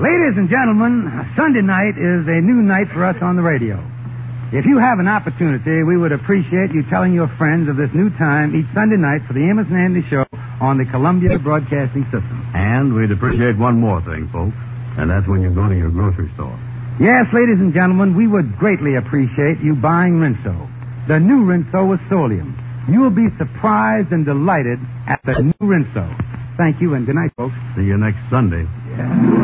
Ladies and gentlemen, Sunday night is a new night for us on the radio. If you have an opportunity, we would appreciate you telling your friends of this new time each Sunday night for the Amos and Andy Show on the Columbia Broadcasting System. And we'd appreciate one more thing, folks, and that's when you go to your grocery store. Yes, ladies and gentlemen, we would greatly appreciate you buying Rinso, the new Rinso with Solium. You will be surprised and delighted at the new Rinso. Thank you, and good night, folks. See you next Sunday. Yeah.